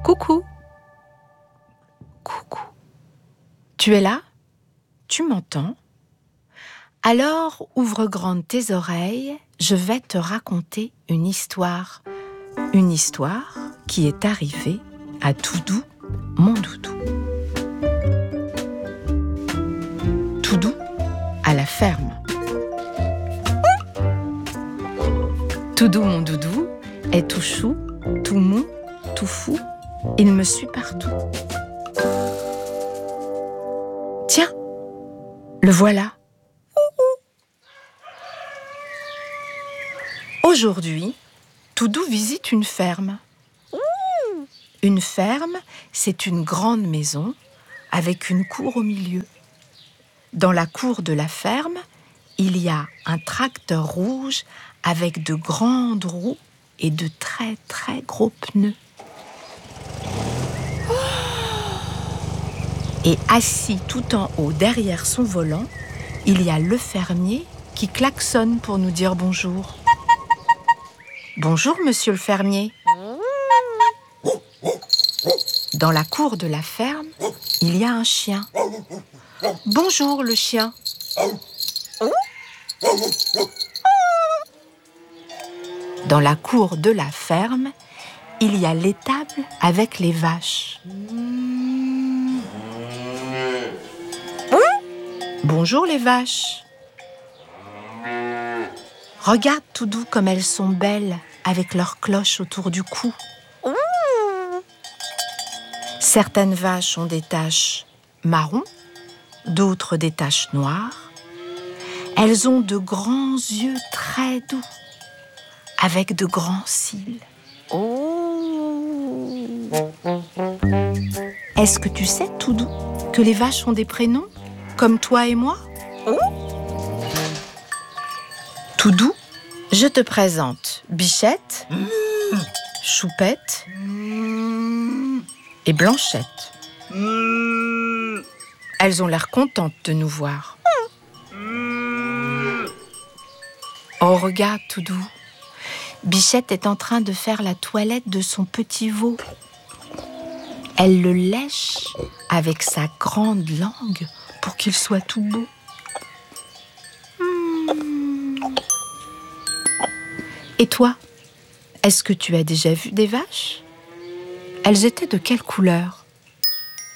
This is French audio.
Coucou. Coucou. Tu es là? Tu m'entends? Alors ouvre grandes tes oreilles, je vais te raconter une histoire. Une histoire qui est arrivée à Toudou, mon doudou. Toudou à la ferme. Toudou, mon doudou, est tout chou, tout mou, tout fou. Il me suit partout. Tiens, le voilà. Aujourd'hui, Toudou visite une ferme. Une ferme, c'est une grande maison avec une cour au milieu. Dans la cour de la ferme, il y a un tracteur rouge avec de grandes roues et de très très gros pneus. Et assis tout en haut derrière son volant, il y a le fermier qui klaxonne pour nous dire bonjour. Bonjour, monsieur le fermier. Dans la cour de la ferme, il y a un chien. Bonjour, le chien. Dans la cour de la ferme, il y a l'étable avec les vaches. Bonjour les vaches. Regarde Toudou comme elles sont belles avec leurs cloches autour du cou. Certaines vaches ont des taches marron, d'autres des taches noires. Elles ont de grands yeux très doux, avec de grands cils. Est-ce que tu sais, Toudou, que les vaches ont des prénoms, comme toi et moi? Toudou, je te présente Bichette, Choupette et Blanchette. Elles ont l'air contentes de nous voir. Oh, regarde, Toudou. Bichette est en train de faire la toilette de son petit veau. Elle le lèche avec sa grande langue pour qu'il soit tout beau. Et toi, est-ce que tu as déjà vu des vaches? Elles étaient de quelle couleur?